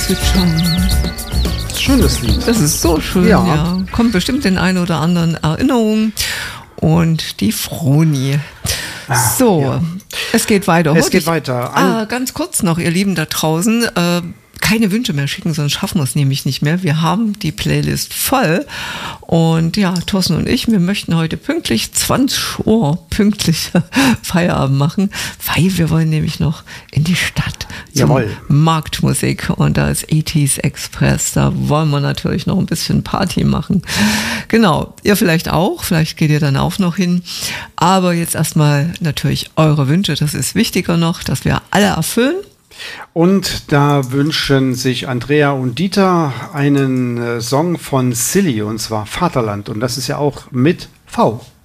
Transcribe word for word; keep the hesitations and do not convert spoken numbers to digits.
zwitschern. Schönes Lied. Das ist so schön, ja. ja. Kommt bestimmt den einen oder anderen Erinnerungen. Und die Froni. Ah, so, ja. es geht weiter. Es Heute geht ich, weiter. Ah, ganz kurz noch, ihr Lieben da draußen. Äh, keine Wünsche mehr schicken, sonst schaffen wir es nämlich nicht mehr. Wir haben die Playlist voll. Und ja, Thorsten und ich, wir möchten heute pünktlich zwanzig Uhr pünktlich Feierabend machen, weil wir wollen nämlich noch in die Stadt zum Jawohl. Marktmusik. Und da ist achtziger Express. Da wollen wir natürlich noch ein bisschen Party machen. Genau, ihr vielleicht auch. Vielleicht geht ihr dann auch noch hin. Aber jetzt erstmal natürlich eure Wünsche. Das ist wichtiger noch, dass wir alle erfüllen. Und da wünschen sich Andrea und Dieter einen äh, Song von Silly, und zwar Vaterland. Und das ist ja auch mit V.